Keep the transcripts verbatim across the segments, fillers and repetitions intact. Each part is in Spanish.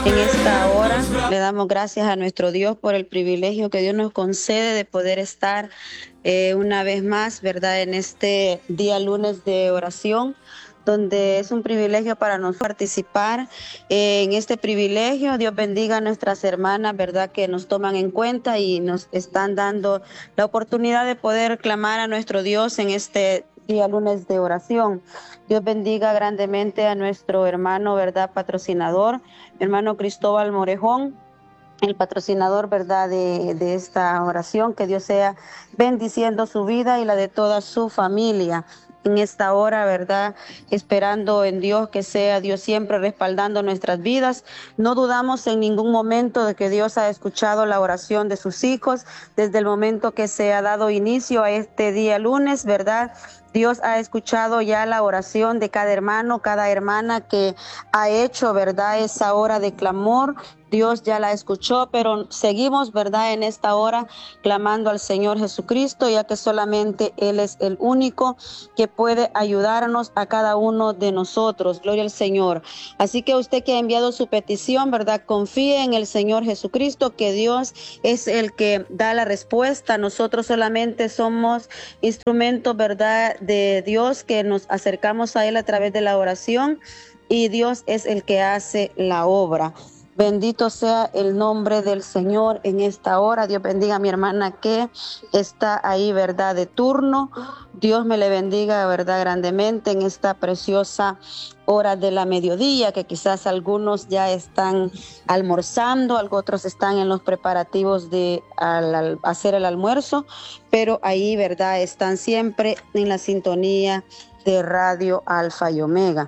En esta hora le damos gracias a nuestro Dios por el privilegio que Dios nos concede de poder estar eh, una vez más, ¿verdad? En este día lunes de oración, donde es un privilegio para nosotros participar eh, en este privilegio. Dios bendiga a nuestras hermanas, ¿verdad? Que nos toman en cuenta y nos están dando la oportunidad de poder clamar a nuestro Dios en este día lunes de oración. Dios bendiga grandemente a nuestro hermano, ¿verdad? Patrocinador, hermano Cristóbal Morejón, el patrocinador, ¿verdad? De, de esta oración. Que Dios sea bendiciendo su vida y la de toda su familia en esta hora, ¿verdad? Esperando en Dios que sea Dios siempre respaldando nuestras vidas. No dudamos en ningún momento de que Dios ha escuchado la oración de sus hijos desde el momento que se ha dado inicio a este día lunes, ¿verdad? Dios ha escuchado ya la oración de cada hermano, cada hermana que ha hecho, ¿verdad? Esa hora de clamor. Dios ya la escuchó, pero seguimos, ¿verdad? En esta hora clamando al Señor Jesucristo, ya que solamente Él es el único que puede ayudarnos a cada uno de nosotros. Gloria al Señor. Así que usted que ha enviado su petición, ¿verdad? Confíe en el Señor Jesucristo, que Dios es el que da la respuesta. Nosotros solamente somos instrumentos, ¿verdad? De Dios, que nos acercamos a Él a través de la oración, y Dios es el que hace la obra. Bendito sea el nombre del Señor en esta hora. Dios bendiga a mi hermana que está ahí, ¿verdad? De turno. Dios me le bendiga, ¿verdad? Grandemente en esta preciosa hora de la mediodía, que quizás algunos ya están almorzando, otros están en los preparativos de al, al hacer el almuerzo, pero ahí, ¿verdad? Están siempre en la sintonía de Radio Alfa y Omega.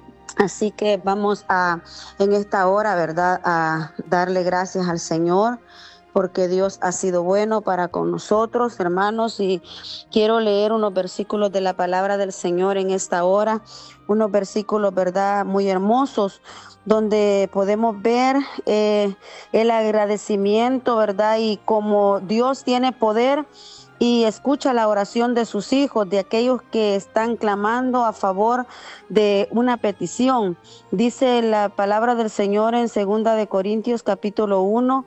Así que vamos a, en esta hora, ¿verdad?, a darle gracias al Señor, porque Dios ha sido bueno para con nosotros, hermanos, y quiero leer unos versículos de la palabra del Señor en esta hora, unos versículos, ¿verdad?, muy hermosos, donde podemos ver eh, el agradecimiento, ¿verdad?, y cómo Dios tiene poder y escucha la oración de sus hijos, de aquellos que están clamando a favor de una petición. Dice la palabra del Señor en segunda de Corintios capítulo uno,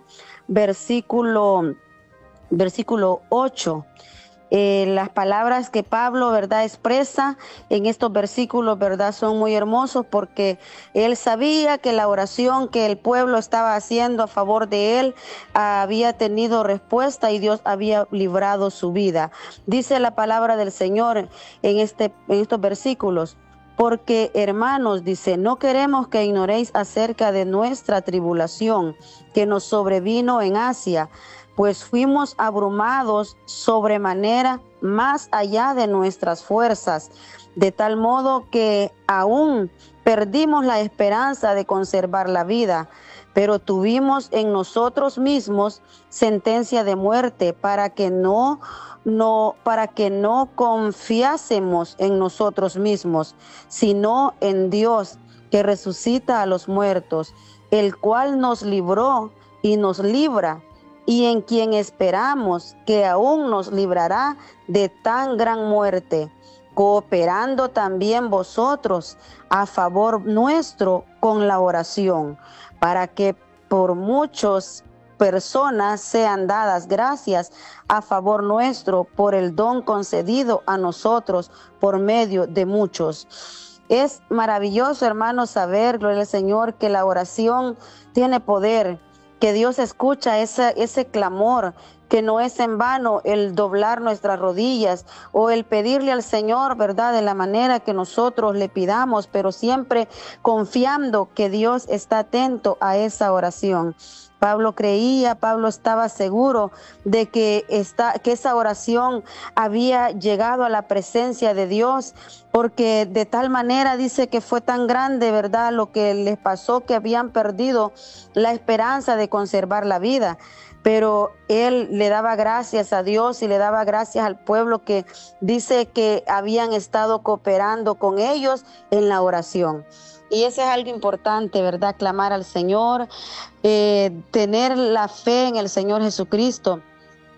versículo, versículo ocho. Eh, las palabras que Pablo, ¿verdad?, expresa en estos versículos, ¿verdad?, son muy hermosos, porque él sabía que la oración que el pueblo estaba haciendo a favor de él había tenido respuesta y Dios había librado su vida. Dice la palabra del Señor en, este, en estos versículos: porque, hermanos, dice, no queremos que ignoréis acerca de nuestra tribulación que nos sobrevino en Asia, pues fuimos abrumados sobremanera más allá de nuestras fuerzas, de tal modo que aún perdimos la esperanza de conservar la vida, pero tuvimos en nosotros mismos sentencia de muerte para que no, no, para que no confiásemos en nosotros mismos, sino en Dios, que resucita a los muertos, el cual nos libró y nos libra, y en quien esperamos que aún nos librará de tan gran muerte, cooperando también vosotros a favor nuestro con la oración, para que por muchas personas sean dadas gracias a favor nuestro por el don concedido a nosotros por medio de muchos. Es maravilloso, hermanos, saber, gloria al Señor, que la oración tiene poder, que Dios escucha ese, ese clamor, que no es en vano el doblar nuestras rodillas o el pedirle al Señor, ¿verdad?, de la manera que nosotros le pidamos, pero siempre confiando que Dios está atento a esa oración. Pablo creía, Pablo estaba seguro de que, esta, que esa oración había llegado a la presencia de Dios, porque de tal manera dice que fue tan grande, ¿verdad?, lo que les pasó, que habían perdido la esperanza de conservar la vida. Pero él le daba gracias a Dios y le daba gracias al pueblo que dice que habían estado cooperando con ellos en la oración. Y eso es algo importante, ¿verdad? Clamar al Señor, eh, tener la fe en el Señor Jesucristo.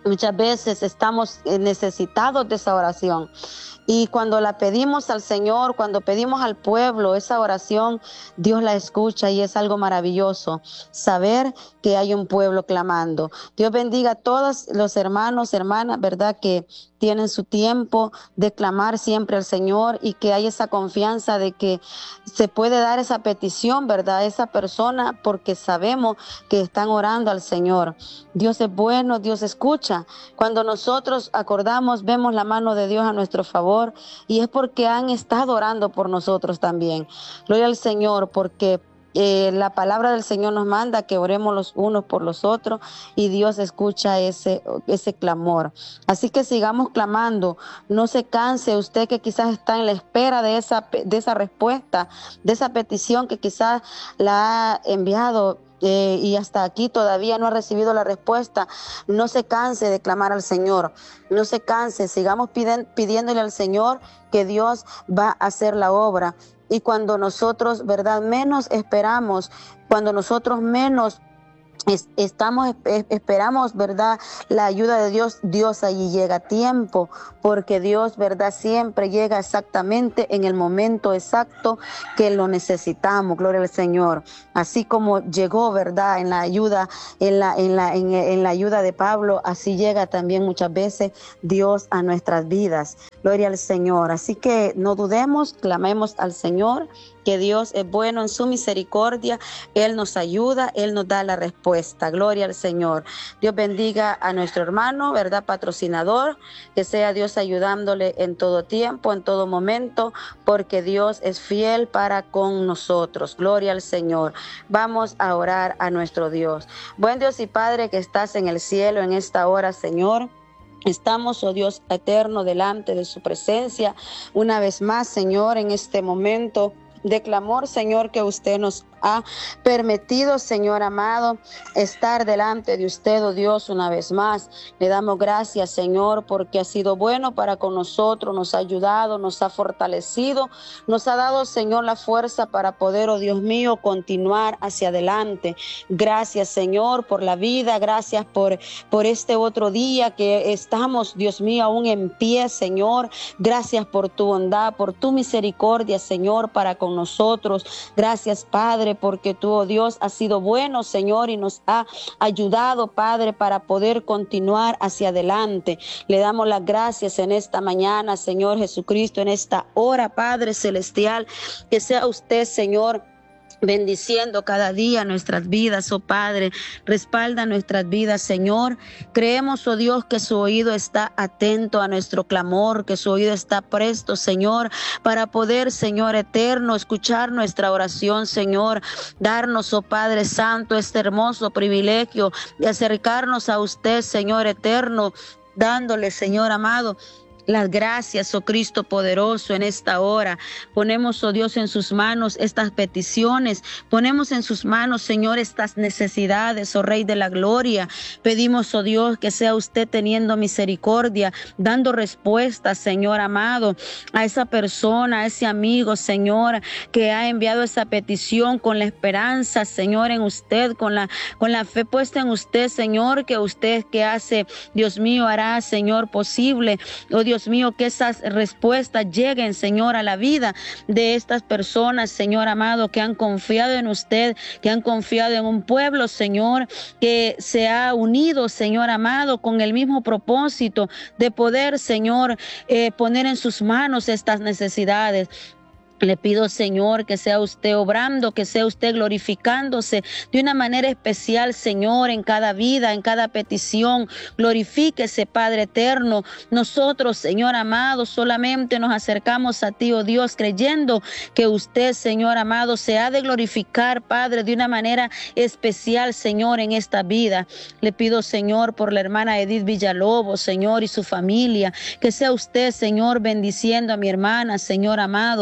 Muchas veces estamos necesitados de esa oración. Y cuando la pedimos al Señor, cuando pedimos al pueblo esa oración, Dios la escucha y es algo maravilloso saber que hay un pueblo clamando. Dios bendiga a todos los hermanos, hermanas, ¿verdad? Que tienen su tiempo de clamar siempre al Señor y que hay esa confianza de que se puede dar esa petición, ¿verdad? A esa persona porque sabemos que están orando al Señor. Dios es bueno, Dios escucha. Cuando nosotros acordamos, vemos la mano de Dios a nuestro favor y es porque han estado orando por nosotros también. Gloria al Señor, porque Eh, la palabra del Señor nos manda que oremos los unos por los otros y Dios escucha ese, ese clamor. Así que sigamos clamando, no se canse usted que quizás está en la espera de esa, de esa respuesta, de esa petición que quizás la ha enviado eh, y hasta aquí todavía no ha recibido la respuesta. No se canse de clamar al Señor, no se canse, sigamos piden, pidiéndole al Señor que Dios va a hacer la obra. Y cuando nosotros, ¿verdad?, menos esperamos, cuando nosotros menos es, estamos, esperamos, ¿verdad?, la ayuda de Dios, Dios allí llega a tiempo, porque Dios, ¿verdad?, siempre llega exactamente en el momento exacto que lo necesitamos, gloria al Señor. Así como llegó, ¿verdad?, en la ayuda, en la, en la, en, en la ayuda de Pablo, así llega también muchas veces Dios a nuestras vidas. Gloria al Señor. Así que no dudemos, clamemos al Señor, que Dios es bueno en su misericordia. Él nos ayuda, Él nos da la respuesta. Gloria al Señor. Dios bendiga a nuestro hermano, ¿verdad?, patrocinador, que sea Dios ayudándole en todo tiempo, en todo momento, porque Dios es fiel para con nosotros. Gloria al Señor. Vamos a orar a nuestro Dios. Buen Dios y Padre que estás en el cielo en esta hora, Señor. Estamos, oh Dios eterno, delante de su presencia. Una vez más, Señor, en este momento de clamor, Señor, que usted nos ha permitido, Señor amado, estar delante de usted, oh Dios, una vez más. Le damos gracias, Señor, porque ha sido bueno para con nosotros, nos ha ayudado, nos ha fortalecido, nos ha dado, Señor, la fuerza para poder, oh Dios mío, continuar hacia adelante. Gracias, Señor, por la vida, gracias por, por este otro día que estamos, Dios mío, aún en pie, Señor. Gracias por tu bondad, por tu misericordia, Señor, para con nosotros. Gracias, Padre, porque tú, oh Dios, has sido bueno, Señor, y nos ha ayudado, Padre, para poder continuar hacia adelante. Le damos las gracias en esta mañana, Señor Jesucristo, en esta hora, Padre Celestial, que sea usted, Señor, bendiciendo cada día nuestras vidas, oh Padre. Respalda nuestras vidas, Señor. Creemos, oh Dios, que su oído está atento a nuestro clamor, que su oído está presto, Señor, para poder, Señor eterno, escuchar nuestra oración, Señor. Darnos, oh Padre Santo, este hermoso privilegio de acercarnos a usted, Señor eterno, dándole, Señor amado, las gracias, oh Cristo poderoso, en esta hora. Ponemos, oh Dios, en sus manos estas peticiones. Ponemos en sus manos, Señor, estas necesidades, oh Rey de la Gloria. Pedimos, oh Dios, que sea usted teniendo misericordia, dando respuestas, Señor amado, a esa persona, a ese amigo, Señor, que ha enviado esa petición con la esperanza, Señor, en usted, con la, con la fe puesta en usted, Señor, que usted que hace, Dios mío, hará, Señor, posible, oh Dios, Dios mío, que esas respuestas lleguen, Señor, a la vida de estas personas, Señor amado, que han confiado en usted, que han confiado en un pueblo, Señor, que se ha unido, Señor amado, con el mismo propósito de poder, Señor, eh, poner en sus manos estas necesidades. Le pido, Señor, que sea usted obrando, que sea usted glorificándose de una manera especial, Señor, en cada vida, en cada petición. Glorifíquese, Padre eterno. Nosotros, Señor amado, solamente nos acercamos a ti, oh Dios, creyendo que usted, Señor amado, se ha de glorificar, Padre, de una manera especial, Señor, en esta vida. Le pido, Señor, por la hermana Edith Villalobos, Señor, y su familia, que sea usted, Señor, bendiciendo a mi hermana, Señor amado,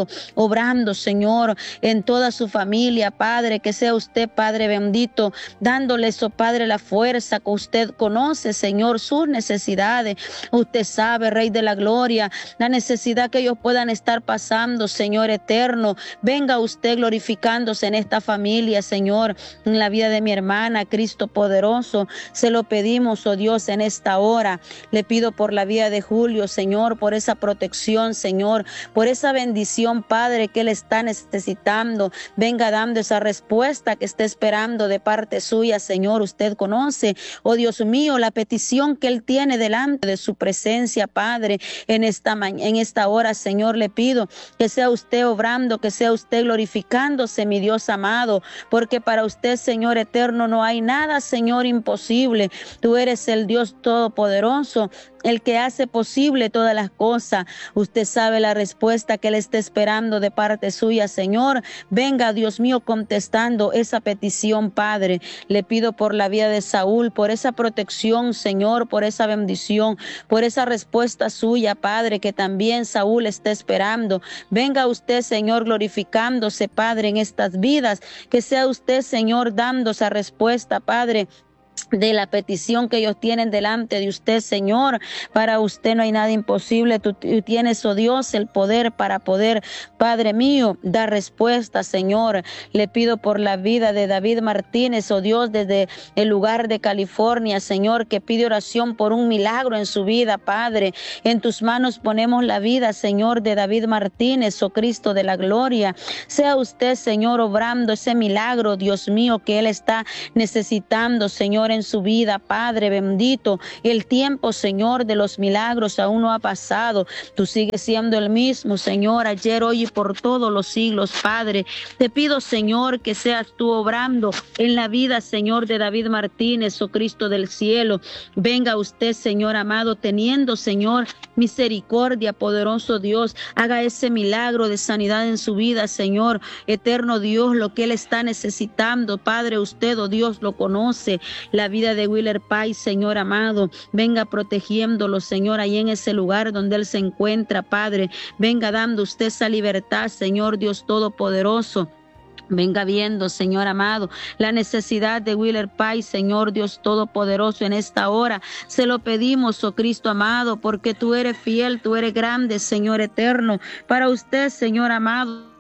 obrando, Señor, en toda su familia, Padre, que sea usted, Padre bendito, dándoles, oh Padre, la fuerza que usted conoce, Señor, sus necesidades. Usted sabe, Rey de la Gloria, la necesidad que ellos puedan estar pasando, Señor eterno. Venga usted glorificándose en esta familia, Señor, en la vida de mi hermana, Cristo poderoso. Se lo pedimos, oh Dios, en esta hora. Le pido por la vida de Julio, Señor, por esa protección, Señor, por esa bendición, Padre, que él está necesitando. Venga dando esa respuesta que está esperando de parte suya, Señor. Usted conoce, oh Dios mío, la petición que él tiene delante de su presencia, Padre, en esta mañana, en esta hora, Señor, le pido que sea usted obrando, que sea usted glorificándose, mi Dios amado, porque para usted, Señor eterno, no hay nada, Señor, imposible. Tú eres el Dios todopoderoso, el que hace posible todas las cosas. Usted sabe la respuesta que él está esperando de parte suya, Señor. Venga, Dios mío, contestando esa petición, Padre. Le pido por la vida de Saúl, por esa protección, Señor, por esa bendición, por esa respuesta suya, Padre, que también Saúl está esperando. Venga usted, Señor, glorificándose, Padre, en estas vidas. Que sea usted, Señor, dando esa respuesta, Padre, de la petición que ellos tienen delante de usted, Señor. Para usted no hay nada imposible. Tú tienes, oh Dios, el poder para poder, Padre mío, dar respuesta, Señor. Le pido por la vida de David Martínez, oh Dios, desde el lugar de California, Señor, que pide oración por un milagro en su vida, Padre. En tus manos ponemos la vida, Señor, de David Martínez, oh Cristo de la gloria. Sea usted, Señor, obrando ese milagro, Dios mío, que él está necesitando, Señor, en su vida, Padre bendito. El tiempo, Señor, de los milagros aún no ha pasado. Tú sigues siendo el mismo, Señor, ayer, hoy y por todos los siglos, Padre. Te pido, Señor, que seas tú obrando en la vida, Señor, de David Martínez, oh Cristo del cielo. Venga usted, Señor amado, teniendo, Señor, misericordia, poderoso Dios. Haga ese milagro de sanidad en su vida, Señor, eterno Dios, lo que él está necesitando, Padre. Usted, oh Dios, lo conoce. La vida de Willer Pais, Señor amado, venga protegiéndolo, Señor, ahí en ese lugar donde él se encuentra, Padre. Venga dando usted esa libertad, Señor Dios todopoderoso. Venga viendo, Señor amado, la necesidad de Willer Pais, Señor Dios todopoderoso, en esta hora. Se lo pedimos, oh Cristo amado, porque tú eres fiel, tú eres grande, Señor eterno. Para usted, Señor amado,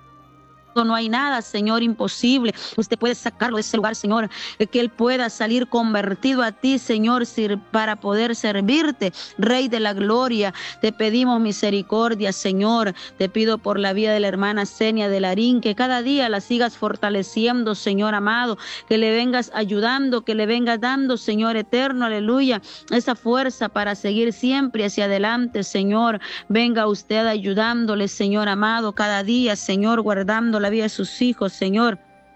no hay nada, Señor, imposible. Usted puede sacarlo de ese lugar, Señor, que él pueda salir convertido a ti, Señor, para poder servirte, Rey de la gloria. Te pedimos misericordia, Señor. Te pido por la vida de la hermana Senia de Larín, que cada día la sigas fortaleciendo, Señor amado, que le vengas ayudando, que le vengas dando, Señor eterno, aleluya, esa fuerza para seguir siempre hacia adelante, Señor. Venga usted ayudándole, Señor amado, cada día, Señor, guardando la vida de sus hijos, Señor.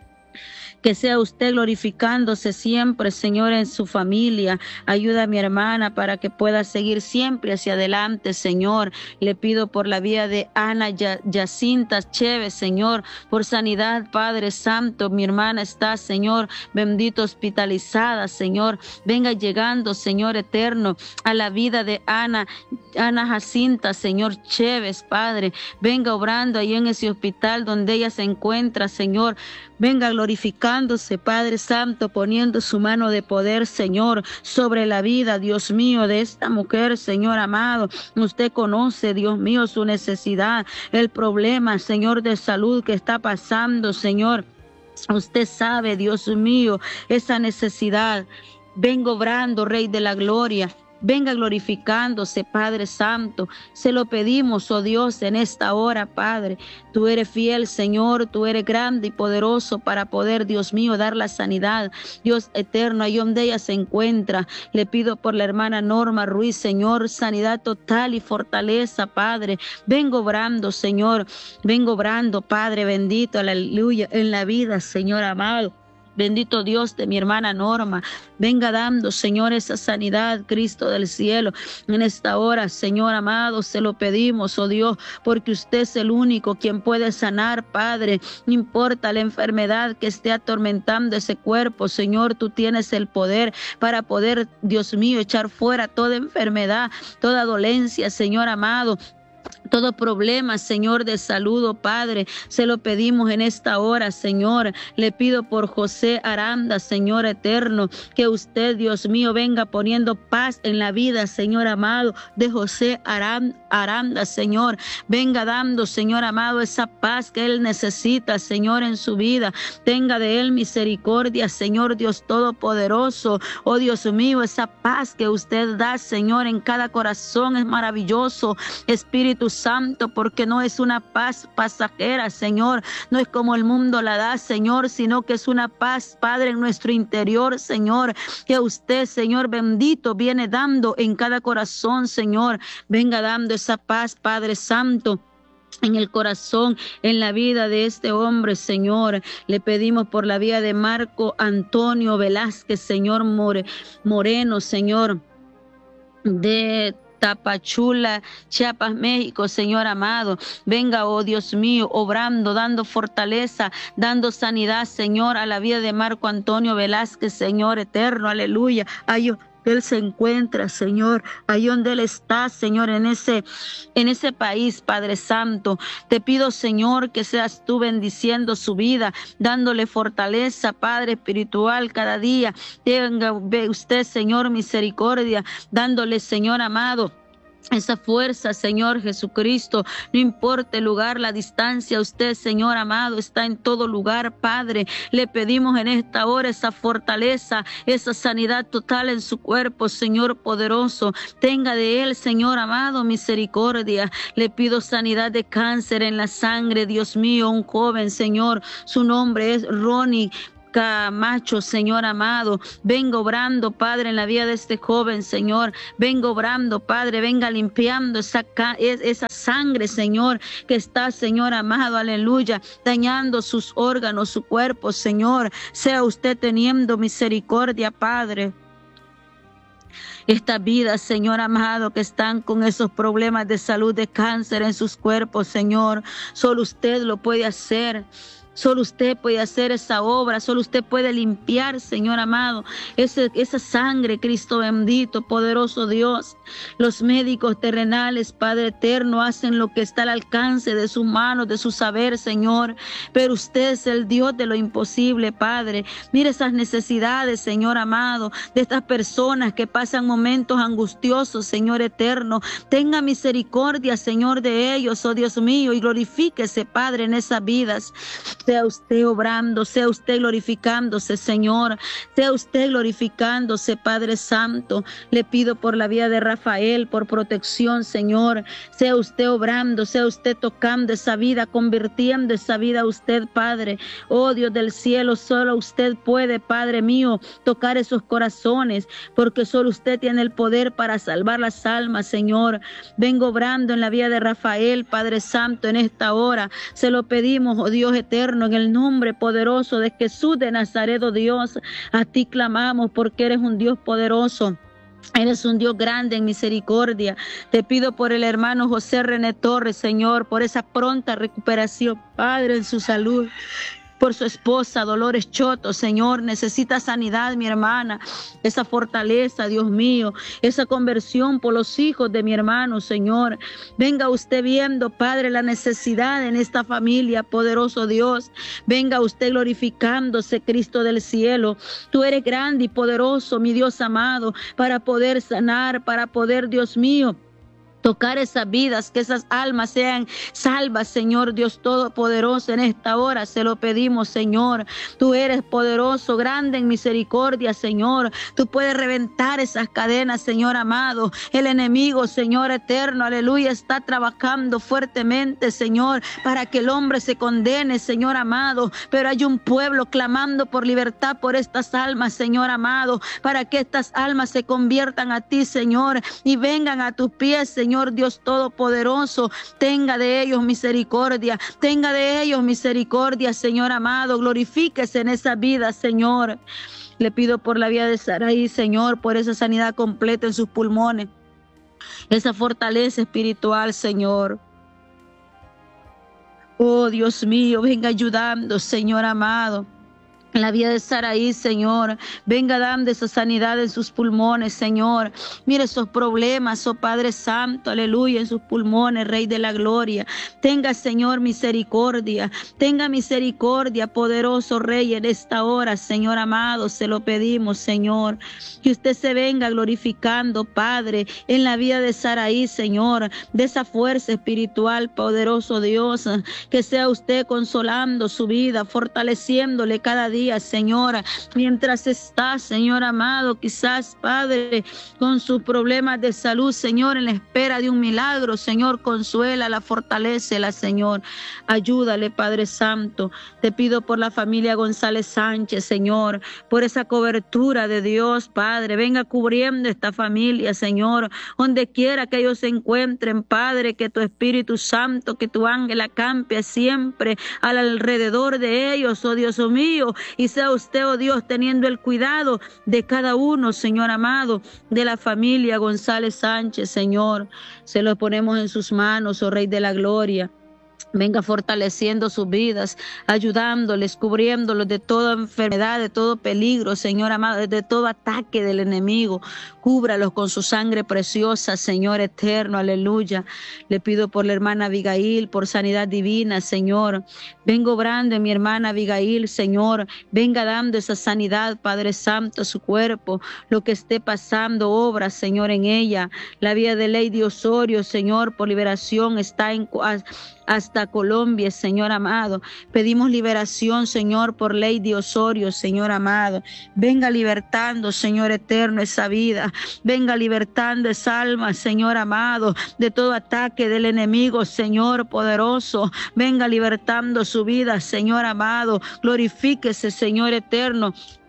Que sea usted glorificándose siempre, Señor, en su familia. Ayuda a mi hermana para que pueda seguir siempre hacia adelante, Señor. Le pido por la vida de Ana Yacinta Chévez, Señor, por sanidad, Padre Santo. Mi hermana está, Señor, bendito, hospitalizada, Señor. Venga llegando, Señor eterno, a la vida de Ana, Ana Jacinta, Señor Chévez, Padre. Venga obrando ahí en ese hospital donde ella se encuentra, Señor. Venga glorificándose, Padre Santo, poniendo su mano de poder, Señor, sobre la vida, Dios mío, de esta mujer, Señor amado. Usted conoce, Dios mío, su necesidad, el problema, Señor, de salud que está pasando, Señor. Usted sabe, Dios mío, esa necesidad. Venga obrando, Rey de la gloria. Venga glorificándose, Padre Santo. Se lo pedimos, oh Dios, en esta hora, Padre. Tú eres fiel, Señor. Tú eres grande y poderoso para poder, Dios mío, dar la sanidad. Dios eterno, ahí donde ella se encuentra. Le pido por la hermana Norma Ruiz, Señor, sanidad total y fortaleza, Padre. Vengo obrando, Señor. Vengo obrando, Padre bendito, aleluya, en la vida, Señor amado. Bendito Dios de mi hermana Norma, venga dando, Señor, esa sanidad, Cristo del cielo. En esta hora, Señor amado, se lo pedimos, oh Dios, porque usted es el único quien puede sanar, Padre. No importa la enfermedad que esté atormentando ese cuerpo, Señor, tú tienes el poder para poder, Dios mío, echar fuera toda enfermedad, toda dolencia, Señor amado. Todo problema, Señor, de salud, oh Padre, se lo pedimos en esta hora, Señor. Le pido por José Aranda, Señor eterno, que usted, Dios mío, venga poniendo paz en la vida, Señor amado, de José Aranda, Señor. Venga dando, Señor amado, esa paz que él necesita, Señor, en su vida. Tenga de él misericordia, Señor Dios Todopoderoso. Oh Dios mío, esa paz que usted da, Señor, en cada corazón es maravilloso. Espíritu Santo, porque no es una paz pasajera, Señor, no es como el mundo la da, Señor, sino que es una paz, Padre, en nuestro interior, Señor, que usted, Señor bendito, viene dando en cada corazón, Señor. Venga dando esa paz, Padre Santo, en el corazón, en la vida de este hombre, Señor. Le pedimos por la vida de Marco Antonio Velázquez, Señor More, Moreno, Señor, de Tapachula, Chiapas, México, Señor amado. Venga, oh Dios mío, obrando, dando fortaleza, dando sanidad, Señor, a la vida de Marco Antonio Velázquez, Señor eterno, aleluya. Ay, él se encuentra, Señor, ahí donde Él está, Señor, en ese, en ese país, Padre Santo. Te pido, Señor, que seas tú bendiciendo su vida, dándole fortaleza, Padre espiritual, cada día. Tenga usted, Señor, misericordia, dándole, Señor amado, esa fuerza, Señor Jesucristo. No importa el lugar, la distancia, usted, Señor amado, está en todo lugar, Padre. Le pedimos en esta hora esa fortaleza, esa sanidad total en su cuerpo, Señor poderoso. Tenga de él, Señor amado, misericordia. Le pido sanidad de cáncer en la sangre, Dios mío, un joven, Señor, su nombre es Ronnie Camacho, Señor amado. Venga obrando, Padre, en la vida de este joven, Señor. Venga obrando, Padre, venga limpiando esa, esa sangre, Señor, que está, Señor amado, aleluya, dañando sus órganos, su cuerpo, Señor. Sea usted teniendo misericordia, Padre. Esta vida, Señor amado, que están con esos problemas de salud, de cáncer en sus cuerpos, Señor, solo usted lo puede hacer. Solo usted puede hacer esa obra, solo usted puede limpiar, Señor amado, ese, esa sangre, Cristo bendito, poderoso Dios. Los médicos terrenales, Padre eterno, hacen lo que está al alcance de sus manos, de su saber, Señor. Pero usted es el Dios de lo imposible, Padre. Mire esas necesidades, Señor amado, de estas personas que pasan momentos angustiosos, Señor eterno. Tenga misericordia, Señor, de ellos, oh Dios mío, y glorifíquese, Padre, en esas vidas. Sea usted obrando, sea usted glorificándose, Señor. Sea usted glorificándose, Padre Santo. Le pido por la vida de Rafael, por protección, Señor. Sea usted obrando, sea usted tocando esa vida, convirtiendo esa vida a usted, Padre. Oh Dios del cielo, solo usted puede, Padre mío, tocar esos corazones, porque solo usted tiene el poder para salvar las almas, Señor. Vengo obrando en la vida de Rafael, Padre Santo, en esta hora. Se lo pedimos, oh Dios eterno, en el nombre poderoso de Jesús de Nazaret, oh Dios. A ti clamamos porque eres un Dios poderoso. Eres un Dios grande en misericordia. Te pido por el hermano José René Torres, Señor, por esa pronta recuperación, Padre, en su salud. Por su esposa, Dolores Choto, Señor, necesita sanidad, mi hermana, esa fortaleza, Dios mío, esa conversión por los hijos de mi hermano, Señor. Venga usted viendo, Padre, la necesidad en esta familia, poderoso Dios. Venga usted glorificándose, Cristo del cielo. Tú eres grande y poderoso, mi Dios amado, para poder sanar, para poder, Dios mío, tocar esas vidas, que esas almas sean salvas, Señor Dios Todopoderoso. En esta hora se lo pedimos, Señor. Tú eres poderoso, grande en misericordia, Señor. Tú puedes reventar esas cadenas, Señor amado. El enemigo, Señor eterno, aleluya, está trabajando fuertemente, Señor, para que el hombre se condene, Señor amado. Pero hay un pueblo clamando por libertad por estas almas, Señor amado, para que estas almas se conviertan a ti, Señor, y vengan a tus pies, Señor. Señor Dios Todopoderoso, tenga de ellos misericordia, tenga de ellos misericordia, Señor amado, glorifíquese en esa vida, Señor. Le pido por la vida de Saraí, Señor, por esa sanidad completa en sus pulmones, esa fortaleza espiritual, Señor. Oh Dios mío, venga ayudando, Señor amado. En la vida de Saraí, Señor, venga dando esa sanidad en sus pulmones, Señor. Mire esos problemas, oh Padre Santo, aleluya, en sus pulmones, Rey de la Gloria. Tenga, Señor, misericordia. Tenga misericordia, poderoso Rey, en esta hora, Señor amado, se lo pedimos, Señor. Que usted se venga glorificando, Padre, en la vida de Saraí, Señor, de esa fuerza espiritual, poderoso Dios. Que sea usted consolando su vida, fortaleciéndole cada día, Señora, mientras está, Señor amado, quizás, Padre, con sus problemas de salud, Señor, en la espera de un milagro, Señor, consuélala, fortalécela, Señor, ayúdale, Padre Santo. Te pido por la familia González Sánchez, Señor, por esa cobertura de Dios, Padre, venga cubriendo esta familia, Señor, donde quiera que ellos se encuentren, Padre, que tu Espíritu Santo, que tu ángel acampe siempre al alrededor de ellos, oh Dios mío, y sea usted, oh Dios, teniendo el cuidado de cada uno, Señor amado, de la familia González Sánchez, Señor. Se lo ponemos en sus manos, oh Rey de la Gloria. Venga fortaleciendo sus vidas, ayudándoles, cubriéndolos de toda enfermedad, de todo peligro, Señor amado, de todo ataque del enemigo. Cúbralos con su sangre preciosa, Señor eterno, aleluya. Le pido por la hermana Abigail, por sanidad divina, Señor. Vengo obrando en mi hermana Abigail, Señor. Venga dando esa sanidad, Padre Santo, a su cuerpo. Lo que esté pasando, obra, Señor, en ella. La vida de Lady Osorio, Señor, por liberación está en... hasta Colombia, Señor amado. Pedimos liberación, Señor, por Lady Osorio, Señor amado. Venga libertando, Señor eterno, esa vida. Venga libertando esa alma, Señor amado, de todo ataque del enemigo, Señor poderoso. Venga libertando su vida, Señor amado. Glorifíquese, Señor eterno,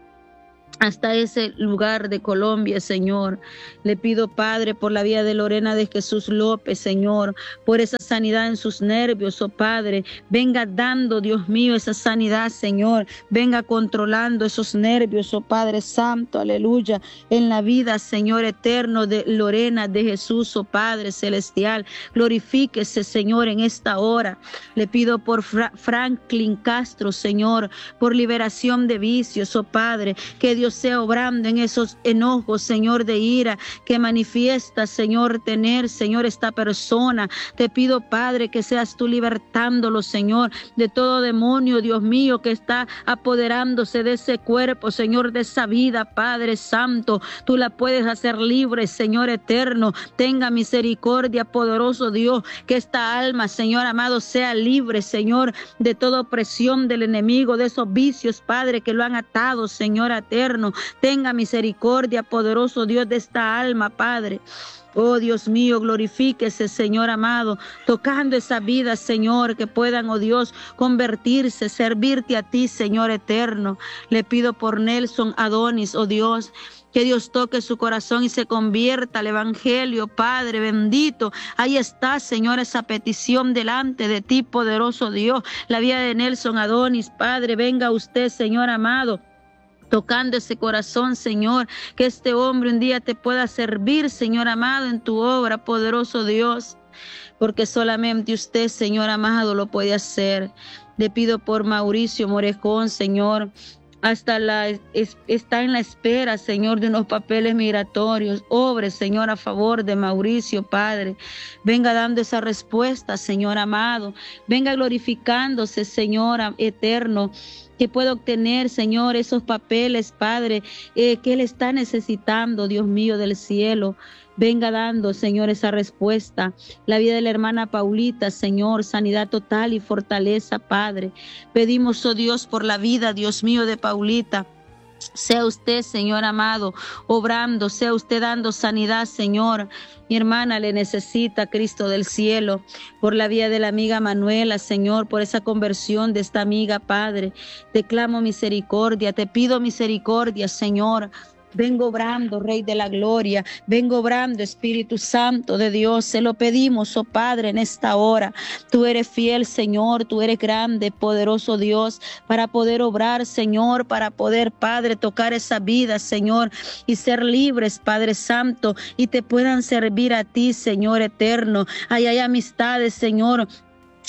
hasta ese lugar de Colombia, Señor. Le pido, Padre, por la vida de Lorena de Jesús López, Señor, por esa sanidad en sus nervios, oh Padre. Venga dando, Dios mío, esa sanidad, Señor. Venga controlando esos nervios, oh Padre Santo, aleluya. En la vida, Señor eterno, de Lorena de Jesús, oh Padre Celestial. Glorifíquese, Señor, en esta hora. Le pido por Fra- Franklin Castro, Señor, por liberación de vicios, oh Padre. Que Dios sea obrando en esos enojos, Señor, de ira que manifiesta, Señor, tener, Señor, esta persona. Te pido, Padre, que seas tú libertándolo, Señor, de todo demonio, Dios mío, que está apoderándose de ese cuerpo, Señor, de esa vida, Padre Santo. Tú la puedes hacer libre, Señor eterno. Tenga misericordia, poderoso Dios, que esta alma, Señor amado, sea libre, Señor, de toda opresión del enemigo, de esos vicios, Padre, que lo han atado, Señor eterno. Tenga misericordia, poderoso Dios, de esta alma, Padre. Oh Dios mío, glorifíquese, Señor amado, tocando esa vida, Señor, que puedan, oh Dios, convertirse, servirte a ti, Señor eterno. Le pido por Nelson Adonis, oh Dios, que Dios toque su corazón y se convierta al evangelio, Padre bendito. Ahí está, Señor, esa petición delante de ti, poderoso Dios. La vida de Nelson Adonis, Padre, venga usted, Señor amado, tocando ese corazón, Señor, que este hombre un día te pueda servir, Señor amado, en tu obra, poderoso Dios, porque solamente usted, Señor amado, lo puede hacer. Le pido por Mauricio Morejón, Señor, hasta la es, está en la espera, Señor, de unos papeles migratorios. Obre, Señor, a favor de Mauricio, Padre. Venga dando esa respuesta, Señor amado. Venga glorificándose, Señor eterno, que pueda obtener, Señor, esos papeles, Padre, eh, que Él está necesitando, Dios mío del cielo. Venga dando, Señor, esa respuesta. La vida de la hermana Paulita, Señor, sanidad total y fortaleza, Padre. Pedimos, oh Dios, por la vida, Dios mío, de Paulita. Sea usted, Señor amado, obrando, sea usted dando sanidad, Señor. Mi hermana le necesita, Cristo del cielo, por la vida de la amiga Manuela, Señor, por esa conversión de esta amiga, Padre. Te clamo misericordia, te pido misericordia, Señor. Vengo obrando, Rey de la Gloria. Vengo obrando, Espíritu Santo de Dios. Se lo pedimos, oh Padre, en esta hora. Tú eres fiel, Señor. Tú eres grande, poderoso Dios, para poder obrar, Señor, para poder, Padre, tocar esa vida, Señor, y ser libres, Padre Santo, y te puedan servir a ti, Señor eterno. Ahí hay amistades, Señor,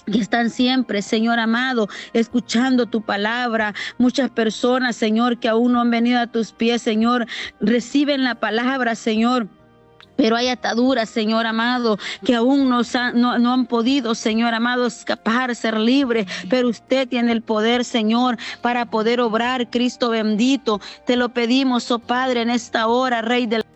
que están siempre, Señor amado, escuchando tu palabra. Muchas personas, Señor, que aún no han venido a tus pies, Señor, reciben la palabra, Señor. Pero hay ataduras, Señor amado, que aún no, no, no han podido, Señor amado, escapar, ser libres. Pero usted tiene el poder, Señor, para poder obrar, Cristo bendito. Te lo pedimos, oh Padre, en esta hora, Rey del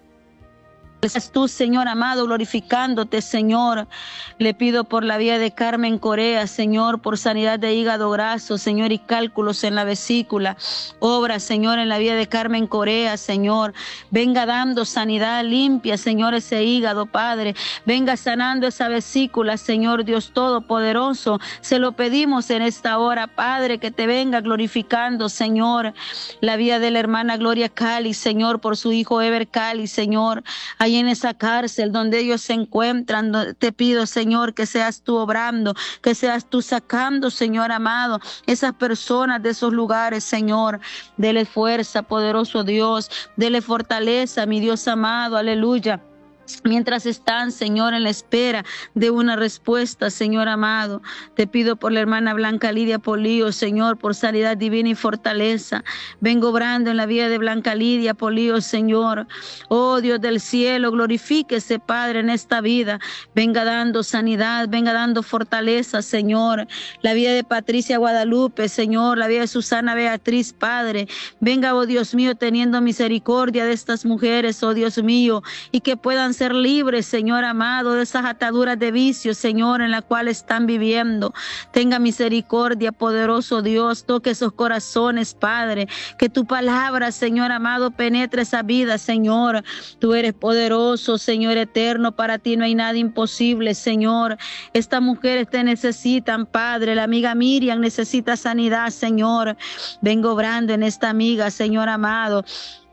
Estás tú, Señor amado, glorificándote, Señor. Le pido por la vida de Carmen Corea, Señor, por sanidad de hígado graso, Señor, y cálculos en la vesícula. Obra, Señor, en la vida de Carmen Corea, Señor. Venga dando sanidad limpia, Señor, ese hígado, Padre. Venga sanando esa vesícula, Señor, Dios Todopoderoso. Se lo pedimos en esta hora, Padre, que te venga glorificando, Señor. La vida de la hermana Gloria Cali, Señor, por su hijo Ever Cali, Señor. Ahí en esa cárcel donde ellos se encuentran, te pido, Señor, que seas tú obrando, que seas tú sacando, Señor amado, esas personas de esos lugares, Señor. Dele fuerza, poderoso Dios, dele fortaleza, mi Dios amado, aleluya. Mientras están, Señor, en la espera de una respuesta, Señor amado, te pido por la hermana Blanca Lidia Polío, Señor, por sanidad divina y fortaleza. Vengo obrando en la vida de Blanca Lidia Polío, Señor. Oh Dios del cielo, glorifíquese, Padre, en esta vida. Venga dando sanidad, venga dando fortaleza, Señor. La vida de Patricia Guadalupe, Señor, la vida de Susana Beatriz, Padre. Venga, oh Dios mío, teniendo misericordia de estas mujeres, oh Dios mío, y que puedan ser libres, Señor amado, de esas ataduras de vicios, Señor, en la cual están viviendo. Tenga misericordia, poderoso Dios, toque esos corazones, Padre, que tu palabra, Señor amado, penetre esa vida, Señor. Tú eres poderoso, Señor eterno, para ti no hay nada imposible, Señor. Estas mujeres te necesitan, Padre. La amiga Miriam necesita sanidad, Señor. Vengo obrando en esta amiga, Señor amado.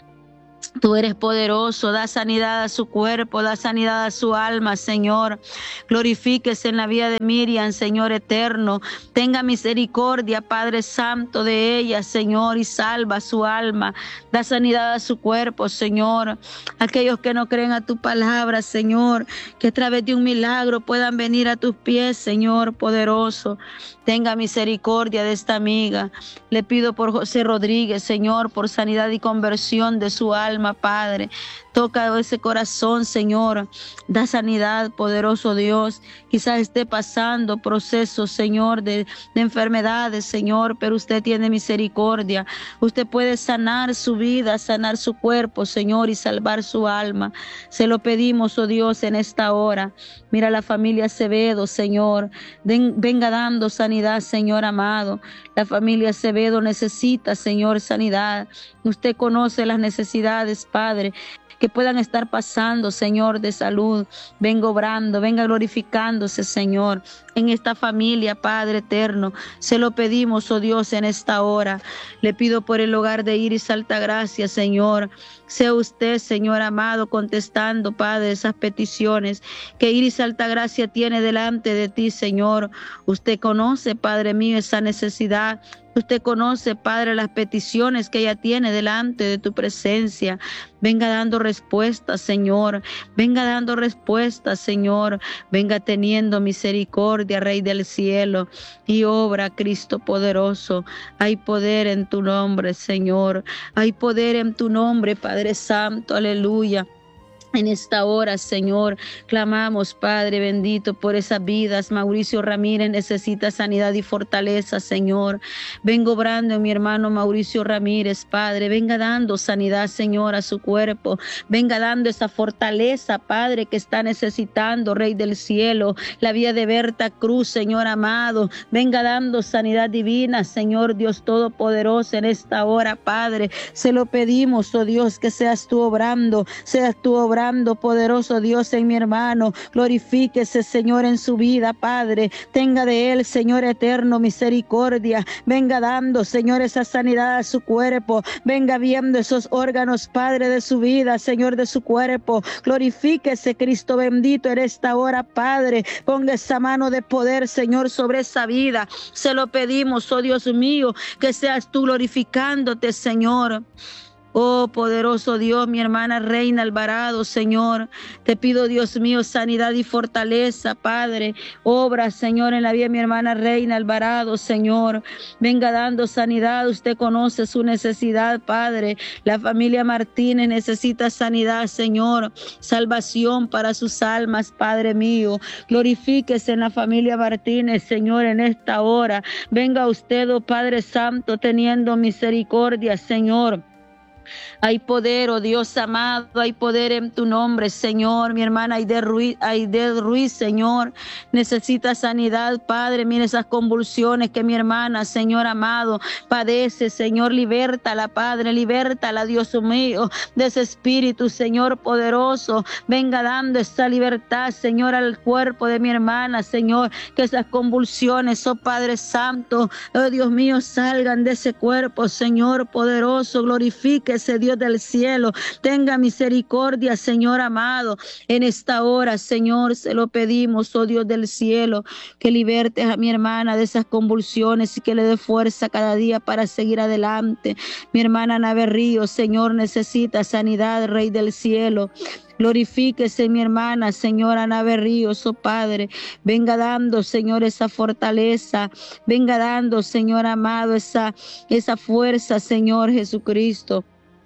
Tú eres poderoso, da sanidad a su cuerpo, da sanidad a su alma, Señor. Glorifíquese en la vida de Miriam, Señor eterno. Tenga misericordia, Padre Santo, de ella, Señor, y salva su alma. Da sanidad a su cuerpo, Señor. Aquellos que no creen a tu palabra, Señor, que a través de un milagro puedan venir a tus pies, Señor poderoso. Tenga misericordia de esta amiga. Le pido por José Rodríguez, Señor, por sanidad y conversión de su alma, Padre. Toca ese corazón, Señor. Da sanidad, poderoso Dios. Quizás esté pasando procesos, Señor, de, de enfermedades, Señor, pero usted tiene misericordia. Usted puede sanar su vida, sanar su cuerpo, Señor, y salvar su alma. Se lo pedimos, oh Dios, en esta hora. Mira la familia Acevedo, Señor. Den, venga dando sanidad, Señor amado. La familia Acevedo necesita, Señor, sanidad. Usted conoce las necesidades, Padre, que puedan estar pasando, Señor, de salud. Venga obrando, venga glorificándose, Señor, en esta familia, Padre eterno. Se lo pedimos, oh Dios, en esta hora. Le pido por el hogar de Iris Altagracia, Señor. Sea usted, Señor amado, contestando, Padre, esas peticiones que Iris Altagracia tiene delante de ti, Señor. Usted conoce, Padre mío, esa necesidad. Usted conoce, Padre, las peticiones que ella tiene delante de tu presencia. Venga dando respuestas, Señor. Venga dando respuestas, Señor. Venga teniendo misericordia, Rey del cielo. Y obra, Cristo poderoso. Hay poder en tu nombre, Señor. Hay poder en tu nombre, Padre Santo. Aleluya. En esta hora, Señor, clamamos, Padre bendito, por esas vidas. Mauricio Ramírez necesita sanidad y fortaleza, Señor. Vengo obrando en mi hermano Mauricio Ramírez, Padre. Venga dando sanidad, Señor, a su cuerpo. Venga dando esa fortaleza, Padre, que está necesitando, Rey del cielo. La vida de Berta Cruz, Señor amado. Venga dando sanidad divina, Señor Dios Todopoderoso, en esta hora, Padre. Se lo pedimos, oh Dios, que seas tú obrando, seas tú obrando. Poderoso Dios, en mi hermano. Glorifíquese, Señor, en su vida, Padre. Tenga de él, Señor eterno, misericordia. Venga dando, Señor, esa sanidad a su cuerpo. Venga viendo esos órganos, Padre, de su vida, Señor, de su cuerpo. Glorifíquese, Cristo bendito, en esta hora, Padre. Ponga esa mano de poder, Señor, sobre esa vida. Se lo pedimos, oh Dios mío, que seas tú glorificándote, Señor. Oh, poderoso Dios, mi hermana Reina Alvarado, Señor, te pido, Dios mío, sanidad y fortaleza, Padre. Obra, Señor, en la vida de mi hermana Reina Alvarado, Señor. Venga dando sanidad. Usted conoce su necesidad, Padre. La familia Martínez necesita sanidad, Señor. Salvación para sus almas, Padre mío. Glorifíquese en la familia Martínez, Señor, en esta hora. Venga usted, oh Padre Santo, teniendo misericordia, Señor. Hay poder, oh Dios amado, hay poder en tu nombre, Señor. Mi hermana Aide Ruiz, Aide Ruiz, Señor, necesita sanidad, Padre. Mira esas convulsiones que mi hermana, Señor amado, padece, Señor. Libértala, Padre, libértala, Dios mío, de ese espíritu, Señor poderoso. Venga dando esa libertad, Señor, al cuerpo de mi hermana, Señor. Que esas convulsiones, oh Padre Santo, oh Dios mío, salgan de ese cuerpo, Señor poderoso. Glorifique ese Dios del cielo, tenga misericordia, Señor amado, en esta hora, Señor, se lo pedimos, oh Dios del cielo, que libertes a mi hermana de esas convulsiones y que le dé fuerza cada día para seguir adelante. Mi hermana Nave Ríos, Señor, necesita sanidad, Rey del cielo. Glorifíquese mi hermana, señora Nave Ríos, oh Padre. Venga dando, Señor, esa fortaleza. Venga dando, Señor amado, esa, esa fuerza, Señor Jesucristo.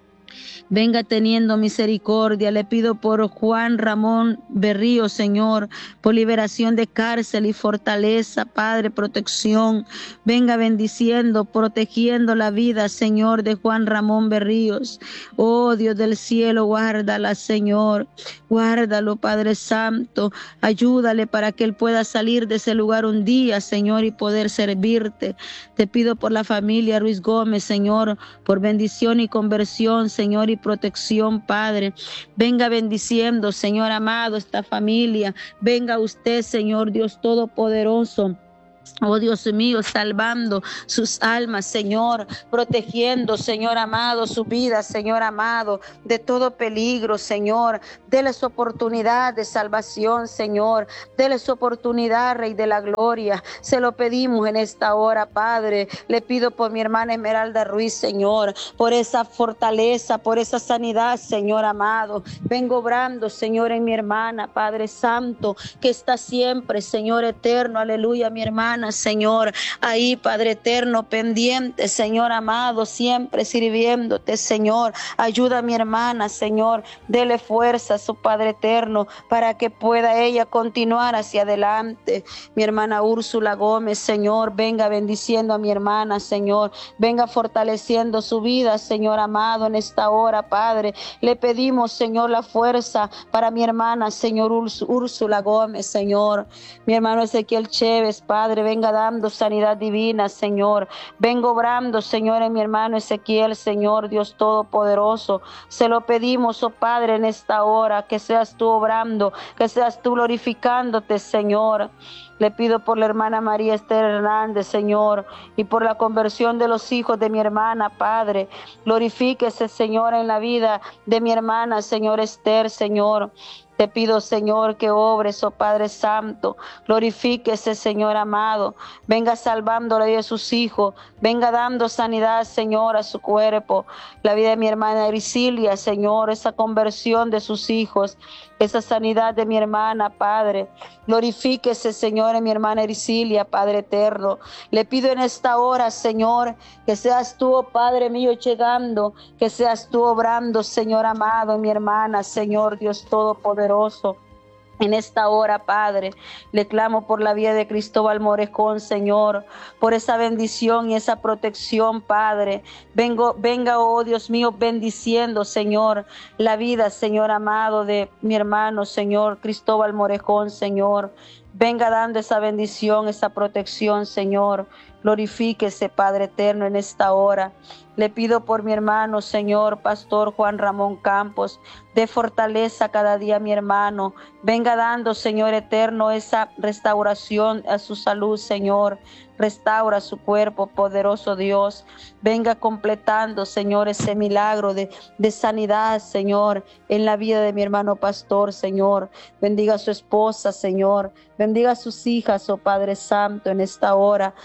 Venga teniendo misericordia. Le pido por Juan Ramón Berrío, Señor, por liberación de cárcel y fortaleza, Padre, protección. Venga bendiciendo, protegiendo la vida, Señor, de Juan Ramón Berríos. Oh, Dios del cielo, guárdala, Señor. Guárdalo, Padre Santo. Ayúdale para que él pueda salir de ese lugar un día, Señor, y poder servirte. Te pido por la familia Ruiz Gómez, Señor, por bendición y conversión, Señor, y protección, Padre. Venga bendiciendo, Señor amado, esta familia. Venga usted, Señor Dios Todopoderoso. Oh Dios mío, salvando sus almas, Señor, protegiendo, Señor amado, su vida, Señor amado, de todo peligro, Señor. Deles oportunidad de salvación, Señor. Deles oportunidad, Rey de la Gloria. Se lo pedimos en esta hora, Padre. Le pido por mi hermana Esmeralda Ruiz, Señor, por esa fortaleza, por esa sanidad, Señor amado. Vengo obrando, Señor, en mi hermana, Padre Santo, que está siempre, Señor eterno, aleluya, mi hermana. Señor, ahí, Padre eterno, pendiente, Señor amado, siempre sirviéndote, Señor. Ayuda a mi hermana, Señor, dele fuerza a su Padre eterno para que pueda ella continuar hacia adelante. Mi hermana Úrsula Gómez, Señor, venga bendiciendo a mi hermana, Señor, venga fortaleciendo su vida, Señor amado, en esta hora, Padre. Le pedimos, Señor, la fuerza para mi hermana, Señor Úrsula Gómez, Señor. Mi hermano Ezequiel Chévez, Padre, venga dando sanidad divina, Señor. Vengo obrando, Señor, en mi hermano Ezequiel, Señor, Dios Todopoderoso. Se lo pedimos, oh Padre, en esta hora, que seas tú obrando, que seas tú glorificándote, Señor. Le pido por la hermana María Esther Hernández, Señor, y por la conversión de los hijos de mi hermana, Padre. Glorifíquese, Señor, en la vida de mi hermana, Señor Esther, Señor. Te pido, Señor, que obres, oh Padre Santo. Glorifíquese, Señor amado. Venga salvando la vida de sus hijos. Venga dando sanidad, Señor, a su cuerpo. La vida de mi hermana Ericilia, Señor, esa conversión de sus hijos. Esa sanidad de mi hermana, Padre. Glorifíquese, Señor, en mi hermana Ericilia, Padre eterno. Le pido en esta hora, Señor, que seas tú, oh Padre mío, llegando. Que seas tú obrando, Señor amado, en mi hermana, Señor Dios Todopoderoso. En esta hora, Padre, le clamo por la vida de Cristóbal Morejón, Señor, por esa bendición y esa protección, Padre. Vengo, venga, oh Dios mío, bendiciendo, Señor, la vida, Señor amado, de mi hermano, Señor, Cristóbal Morejón, Señor. Venga dando esa bendición, esa protección, Señor. Glorifíquese, Padre eterno, en esta hora. Le pido por mi hermano, Señor, Pastor Juan Ramón Campos, de fortaleza cada día, mi hermano. Venga dando, Señor eterno, esa restauración a su salud, Señor. Restaura su cuerpo, poderoso Dios. Venga completando, Señor, ese milagro de, de sanidad, Señor, en la vida de mi hermano Pastor, Señor. Bendiga a su esposa, Señor. Bendiga a sus hijas, oh Padre Santo, en esta hora. Se los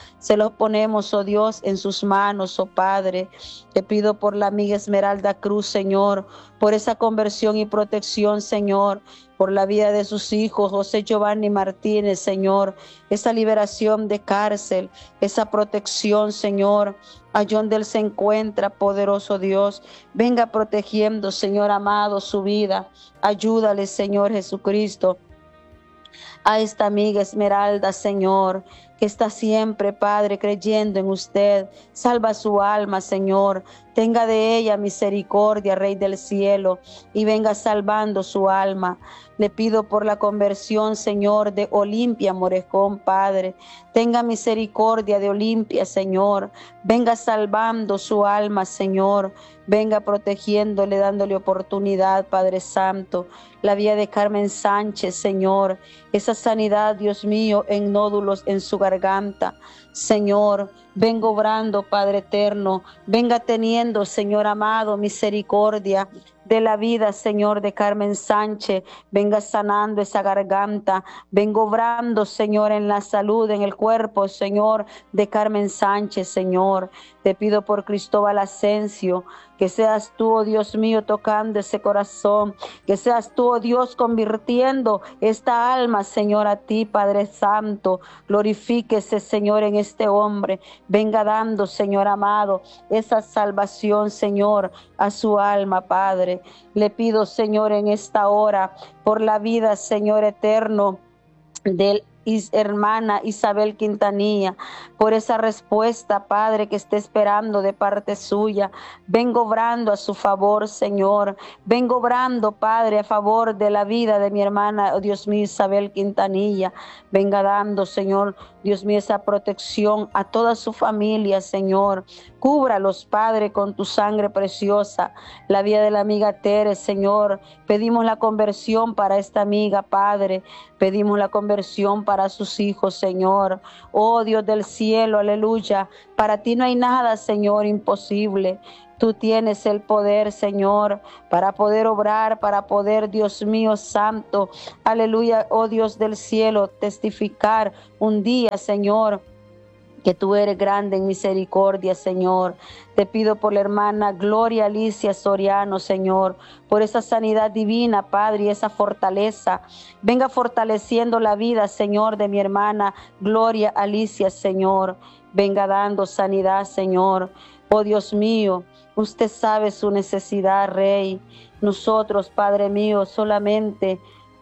los ponemos, oh Dios, en sus manos, oh Padre. Te pido por la amiga Esmeralda Cruz, Señor, por esa conversión y protección, Señor, por la vida de sus hijos, José Giovanni Martínez, Señor, esa liberación de cárcel, esa protección, Señor, allí donde él se encuentra, poderoso Dios, venga protegiendo, Señor amado, su vida. Ayúdale, Señor Jesucristo, a esta amiga Esmeralda, Señor, que está siempre, Padre, creyendo en usted. Salva su alma, Señor. Tenga de ella misericordia, Rey del cielo, y venga salvando su alma. Le pido por la conversión, Señor, de Olimpia Morejón, Padre. Tenga misericordia de Olimpia, Señor. Venga salvando su alma, Señor. Venga protegiéndole, dándole oportunidad, Padre Santo. La vida de Carmen Sánchez, Señor. Esa sanidad, Dios mío, en nódulos en su garganta. Señor, vengo obrando, Padre eterno. Venga teniendo, Señor amado, misericordia de la vida, Señor, de Carmen Sánchez. Venga sanando esa garganta. Vengo obrando, Señor, en la salud, en el cuerpo, Señor, de Carmen Sánchez, Señor. Te pido por Cristóbal Asensio, que seas tú, oh Dios mío, tocando ese corazón. Que seas tú, oh Dios, convirtiendo esta alma, Señor, a ti, Padre Santo. Glorifíquese, Señor, en este hombre. Venga dando, Señor amado, esa salvación, Señor, a su alma, Padre. Le pido, Señor, en esta hora, por la vida, Señor eterno, del hermana Isabel Quintanilla, por esa respuesta, Padre, que esté esperando de parte suya. Vengo obrando a su favor, Señor. Vengo obrando, Padre, a favor de la vida de mi hermana, oh Dios mío, Isabel Quintanilla. Venga dando, Señor, Dios mío, esa protección a toda su familia, Señor. Cúbralos, Padre, con tu sangre preciosa. La vida de la amiga Tere, Señor. Pedimos la conversión para esta amiga, Padre. Pedimos la conversión para sus hijos, Señor. Oh Dios del cielo, aleluya. Para ti no hay nada, Señor, imposible. Tú tienes el poder, Señor, para poder obrar, para poder, Dios mío, santo, aleluya, oh Dios del cielo, testificar un día, Señor, que tú eres grande en misericordia, Señor. Te pido por la hermana Gloria Alicia Soriano, Señor, por esa sanidad divina, Padre, y esa fortaleza. Venga fortaleciendo la vida, Señor, de mi hermana Gloria Alicia, Señor. Venga dando sanidad, Señor. Oh Dios mío, usted sabe su necesidad, Rey. Nosotros, Padre mío, solamente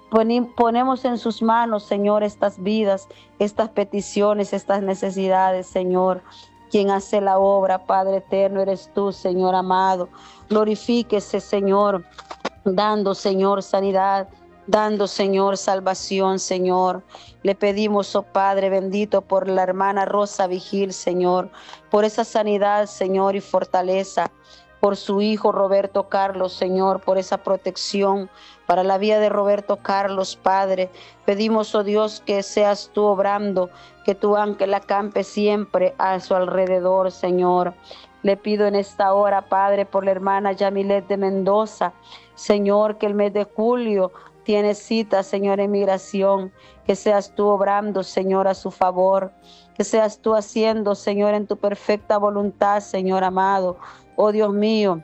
ponemos en sus manos, Señor, estas vidas, estas peticiones, estas necesidades, Señor. Quien hace la obra, Padre eterno, eres tú, Señor amado. Glorifíquese, Señor, dando, Señor, sanidad, dando, Señor, salvación, Señor. Le pedimos, oh Padre bendito, por la hermana Rosa Vigil, Señor, por esa sanidad, Señor, y fortaleza, por su hijo Roberto Carlos, Señor, por esa protección para la vida de Roberto Carlos, Padre. Pedimos, oh Dios, que seas tú obrando, que tu ángel acampe siempre a su alrededor, Señor. Le pido en esta hora, Padre, por la hermana Yamilet de Mendoza, Señor, que el mes de julio tiene cita, Señor, en migración, que seas tú obrando, Señor, a su favor, que seas tú haciendo, Señor, en tu perfecta voluntad, Señor amado. Oh Dios mío,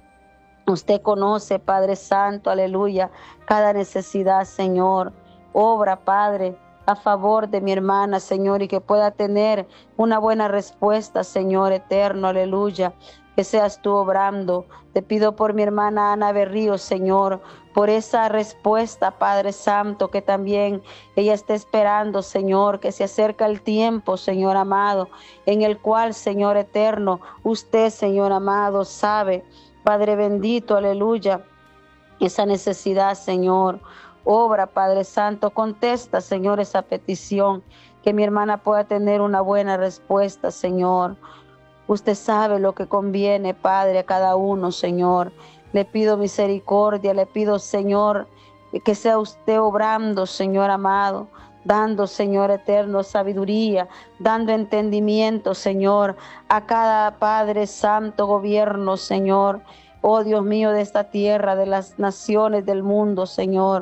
usted conoce, Padre Santo, aleluya, cada necesidad, Señor. Obra, Padre, a favor de mi hermana, Señor, y que pueda tener una buena respuesta, Señor eterno, aleluya. Que seas tú obrando. Te pido por mi hermana Ana Berrío, Señor, por esa respuesta, Padre Santo, que también ella está esperando, Señor, que se acerca el tiempo, Señor amado, en el cual, Señor eterno, usted, Señor amado, sabe, Padre bendito, aleluya, esa necesidad, Señor. Obra, Padre Santo, contesta, Señor, esa petición, que mi hermana pueda tener una buena respuesta, Señor. Usted sabe lo que conviene, Padre, a cada uno, Señor. Le pido misericordia, le pido, Señor, que sea usted obrando, Señor amado, dando, Señor eterno, sabiduría, dando entendimiento, Señor, a cada Padre Santo gobierno, Señor. Oh Dios mío, de esta tierra, de las naciones del mundo, Señor.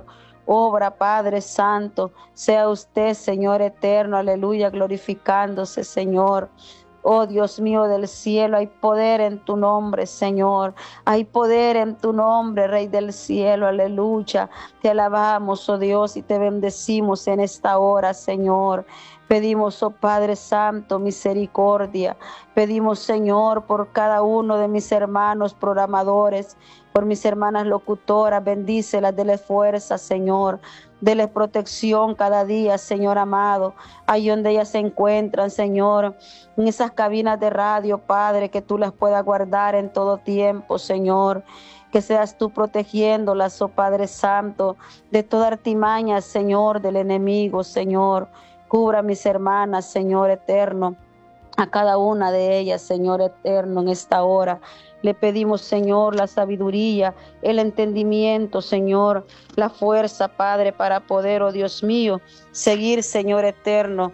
Obra, Padre Santo, sea usted, Señor eterno, aleluya, glorificándose, Señor. Oh Dios mío del cielo, hay poder en tu nombre, Señor. Hay poder en tu nombre, Rey del cielo, aleluya. Te alabamos, oh Dios, y te bendecimos en esta hora, Señor. Pedimos, oh Padre Santo, misericordia. Pedimos, Señor, por cada uno de mis hermanos programadores, por mis hermanas locutoras, bendícelas, dele fuerza, Señor. Dele protección cada día, Señor amado, ahí donde ellas se encuentran, Señor, en esas cabinas de radio, Padre, que tú las puedas guardar en todo tiempo, Señor. Que seas tú protegiéndolas, oh Padre Santo, de toda artimaña, Señor, del enemigo, Señor. Cubra a mis hermanas, Señor eterno, a cada una de ellas, Señor eterno, en esta hora. Le pedimos, Señor, la sabiduría, el entendimiento, Señor, la fuerza, Padre, para poder, oh Dios mío, seguir, Señor eterno,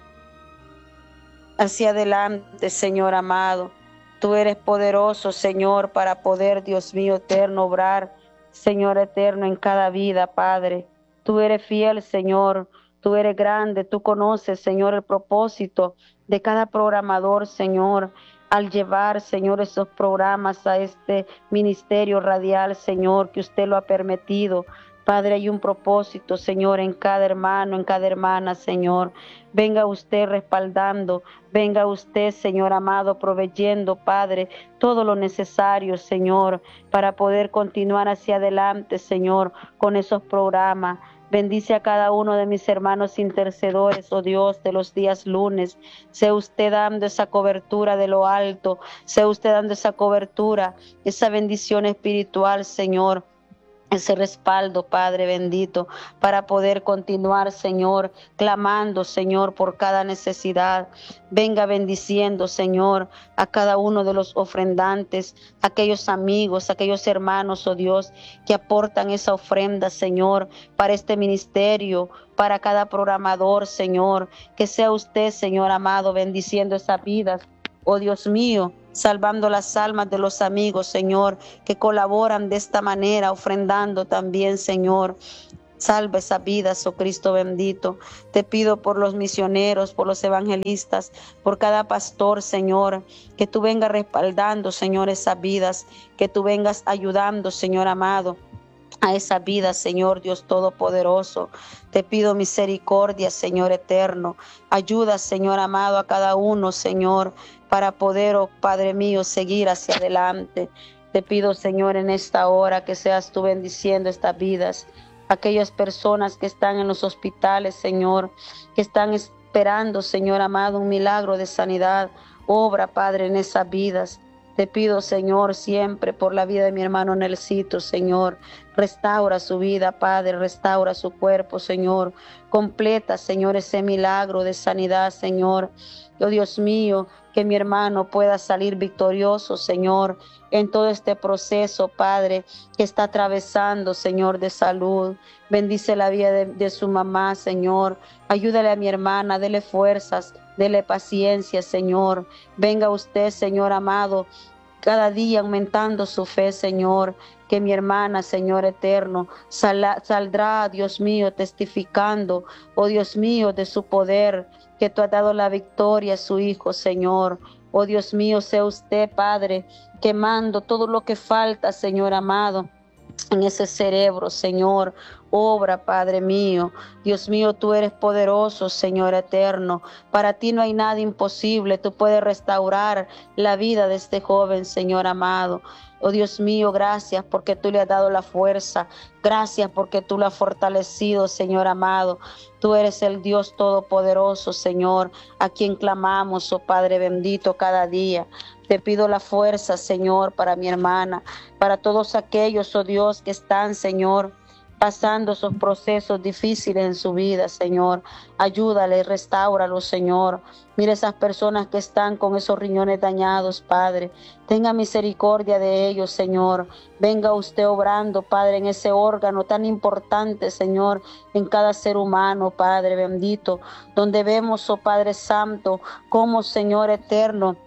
hacia adelante, Señor amado. Tú eres poderoso, Señor, para poder, Dios mío eterno, obrar, Señor eterno, en cada vida, Padre. Tú eres fiel, Señor. Tú eres grande. Tú conoces, Señor, el propósito de cada programador, Señor, al llevar, Señor, esos programas a este ministerio radial, Señor, que usted lo ha permitido. Padre, hay un propósito, Señor, en cada hermano, en cada hermana, Señor. Venga usted respaldando, venga usted, Señor amado, proveyendo, Padre, todo lo necesario, Señor, para poder continuar hacia adelante, Señor, con esos programas. Bendice a cada uno de mis hermanos intercedores, oh Dios, de los días lunes. Sea usted dando esa cobertura de lo alto, sea usted dando esa cobertura, esa bendición espiritual, Señor. Ese respaldo, Padre bendito, para poder continuar, Señor, clamando, Señor, por cada necesidad. Venga bendiciendo, Señor, a cada uno de los ofrendantes, aquellos amigos, aquellos hermanos, oh Dios, que aportan esa ofrenda, Señor, para este ministerio, para cada programador, Señor. Que sea usted, Señor amado, bendiciendo esas vidas, oh Dios mío, salvando las almas de los amigos, Señor, que colaboran de esta manera, ofrendando también, Señor. Salva esas vidas, oh Cristo bendito. Te pido por los misioneros, por los evangelistas, por cada pastor, Señor, que tú vengas respaldando, Señor, esas vidas, que tú vengas ayudando, Señor amado, a esa vida, Señor Dios Todopoderoso. Te pido misericordia, Señor eterno. Ayuda, Señor amado, a cada uno, Señor, para poder, oh Padre mío, seguir hacia adelante. Te pido, Señor, en esta hora que seas tú bendiciendo estas vidas. Aquellas personas que están en los hospitales, Señor, que están esperando, Señor amado, un milagro de sanidad. Obra, Padre, en esas vidas. Te pido, Señor, siempre por la vida de mi hermano Nelsito, Señor. Restaura su vida, Padre, restaura su cuerpo, Señor. Completa, Señor, ese milagro de sanidad, Señor. Oh Dios mío, que mi hermano pueda salir victorioso, Señor, en todo este proceso, Padre, que está atravesando, Señor, de salud. Bendice la vida de, de su mamá, Señor. Ayúdale a mi hermana, dele fuerzas, dele paciencia, Señor. Venga usted, Señor amado, cada día aumentando su fe, Señor. Que mi hermana, Señor eterno, sal, saldrá, Dios mío, testificando, oh Dios mío, de su poder, que tú has dado la victoria a su Hijo, Señor. Oh Dios mío, sea usted, Padre, quemando todo lo que falta, Señor amado, en ese cerebro, Señor. Obra, Padre mío. Dios mío, tú eres poderoso, Señor eterno. Para ti no hay nada imposible. Tú puedes restaurar la vida de este joven, Señor amado. Oh Dios mío, gracias porque tú le has dado la fuerza. Gracias porque tú lo has fortalecido, Señor amado. Tú eres el Dios todopoderoso, Señor, a quien clamamos, oh Padre bendito, cada día. Te pido la fuerza, Señor, para mi hermana, para todos aquellos, oh Dios, que están, Señor, pasando esos procesos difíciles en su vida, Señor. Ayúdale, restáuralo, Señor. Mira esas personas que están con esos riñones dañados, Padre. Tenga misericordia de ellos, Señor. Venga usted obrando, Padre, en ese órgano tan importante, Señor, en cada ser humano, Padre bendito, donde vemos, oh Padre Santo, como, Señor eterno,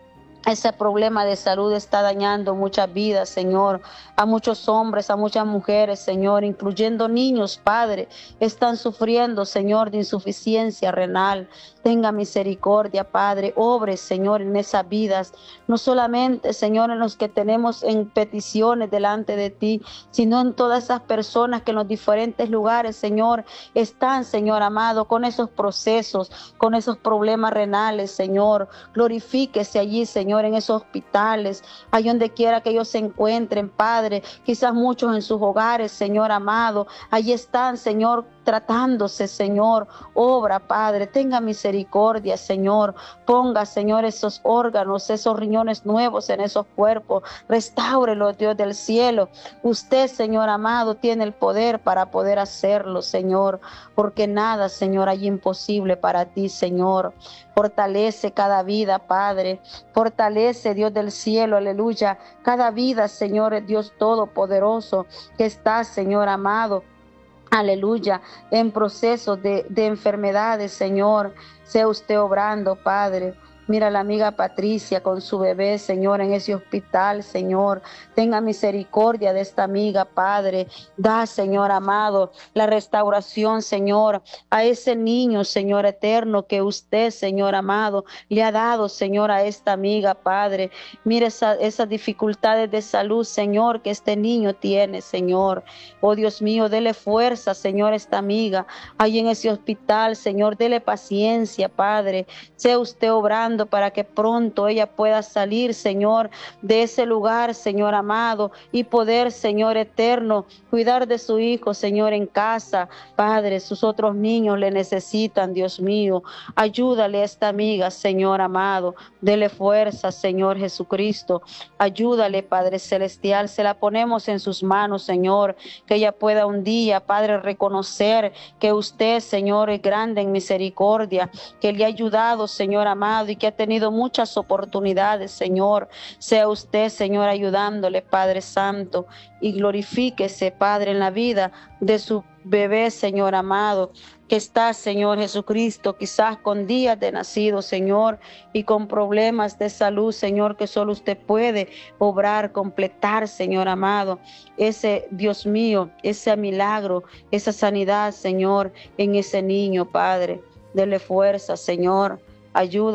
Ese problema de salud está dañando muchas vidas, Señor, a muchos hombres, a muchas mujeres, Señor, incluyendo niños, Padre, están sufriendo, Señor, de insuficiencia renal. Tenga misericordia, Padre, obre, Señor, en esas vidas, no solamente, Señor, en los que tenemos en peticiones delante de ti, sino en todas esas personas que en los diferentes lugares, Señor, están, Señor amado, con esos procesos, con esos problemas renales, Señor. Glorifíquese allí, Señor, en esos hospitales, allí donde quiera que ellos se encuentren, Padre, quizás muchos en sus hogares, Señor amado, allí están, Señor, tratándose, Señor, obra, Padre, tenga misericordia, Señor, ponga, Señor, esos órganos, esos riñones nuevos en esos cuerpos, restáurelos, Dios del cielo. Usted, Señor amado, tiene el poder para poder hacerlo, Señor, porque nada, Señor, hay imposible para ti, Señor. Fortalece cada vida, Padre, fortalece, Dios del cielo, aleluya, cada vida, Señor, Dios todopoderoso, que está, Señor amado, aleluya, en procesos de, de enfermedades, Señor, sea usted obrando, Padre. Mira a la amiga Patricia con su bebé, Señor, en ese hospital, Señor. Tenga misericordia de esta amiga, Padre. Da, Señor amado, la restauración, Señor, a ese niño, Señor eterno, que usted, Señor amado, le ha dado, Señor, a esta amiga, Padre. Mira esa, esas dificultades de salud, Señor, que este niño tiene, Señor. Oh, Dios mío, dele fuerza, Señor, a esta amiga. Ahí en ese hospital, Señor, dele paciencia, Padre. Sea usted obrando para que pronto ella pueda salir, Señor, de ese lugar, Señor amado, y poder, Señor eterno, cuidar de su hijo, Señor, en casa. Padre, sus otros niños le necesitan, Dios mío. Ayúdale a esta amiga, Señor amado. Dele fuerza, Señor Jesucristo. Ayúdale, Padre celestial. Se la ponemos en sus manos, Señor, que ella pueda un día, Padre, reconocer que usted, Señor, es grande en misericordia, que le ha ayudado, Señor amado, y que ha tenido muchas oportunidades, Señor. Sea usted, Señor, ayudándole, Padre Santo, y glorifíquese, Padre, en la vida de su bebé, Señor amado, que está, Señor Jesucristo, quizás con días de nacido, Señor, y con problemas de salud, Señor, que solo usted puede obrar, completar, Señor amado, ese, Dios mío, ese milagro, esa sanidad, Señor, en ese niño, Padre. Dele fuerza, Señor, ayuda.